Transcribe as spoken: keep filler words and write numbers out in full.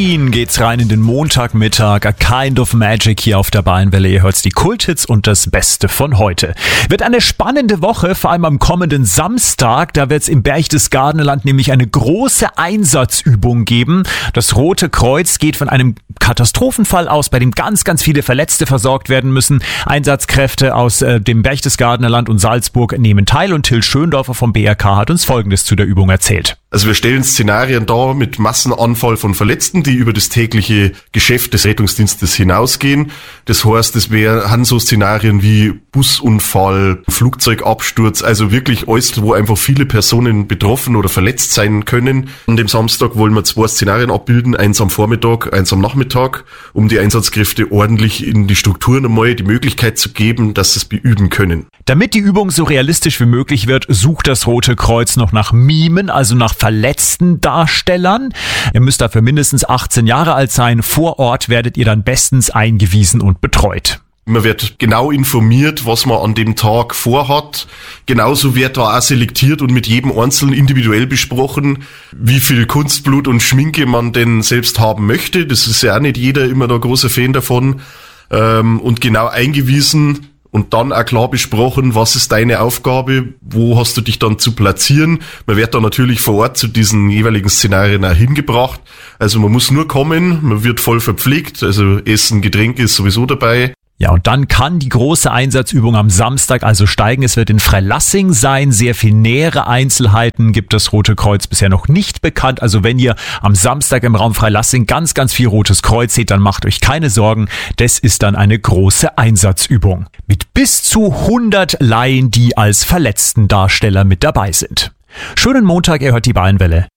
Clean geht's rein in den Montagmittag. A Kind of Magic hier auf der Bayernwelle. Ihr hört die Kulthits und das Beste von heute. Wird eine spannende Woche, vor allem am kommenden Samstag. Da wird's im Berchtesgadenerland nämlich eine große Einsatzübung geben. Das Rote Kreuz geht von einem Katastrophenfall aus, bei dem ganz, ganz viele Verletzte versorgt werden müssen. Einsatzkräfte aus äh, dem Berchtesgadenerland und Salzburg nehmen teil und Till Schöndorfer vom B R K hat uns Folgendes zu der Übung erzählt. Also wir stellen Szenarien dar mit Massenanfall von Verletzten, die über das tägliche Geschäft des Rettungsdienstes hinausgehen. Das heißt, es wären so Szenarien wie Busunfall, Flugzeugabsturz, also wirklich alles, wo einfach viele Personen betroffen oder verletzt sein können. An dem Samstag wollen wir zwei Szenarien abbilden, eins am Vormittag, eins am Nachmittag, um die Einsatzkräfte ordentlich in die Strukturen einmal die Möglichkeit zu geben, dass sie es beüben können. Damit die Übung so realistisch wie möglich wird, sucht das Rote Kreuz noch nach Mimen, also nach verletzten Darstellern. Ihr müsst dafür mindestens achtzehn Jahre alt sein. Vor Ort werdet ihr dann bestens eingewiesen und betreut. Man wird genau informiert, was man an dem Tag vorhat. Genauso wird da auch selektiert und mit jedem Einzelnen individuell besprochen, wie viel Kunstblut und Schminke man denn selbst haben möchte. Das ist ja auch nicht jeder immer der große Fan davon. Und genau eingewiesen und dann auch klar besprochen, was ist deine Aufgabe, wo hast du dich dann zu platzieren. Man wird dann natürlich vor Ort zu diesen jeweiligen Szenarien auch hingebracht. Also man muss nur kommen, man wird voll verpflegt, also Essen, Getränke ist sowieso dabei. Ja, und dann kann die große Einsatzübung am Samstag also steigen. Es wird in Freilassing sein. Sehr viel nähere Einzelheiten gibt das Rote Kreuz bisher noch nicht bekannt. Also wenn ihr am Samstag im Raum Freilassing ganz, ganz viel Rotes Kreuz seht, dann macht euch keine Sorgen. Das ist dann eine große Einsatzübung. Mit bis zu hundert Laien, die als Verletztendarsteller mit dabei sind. Schönen Montag, ihr hört die Bayernwelle.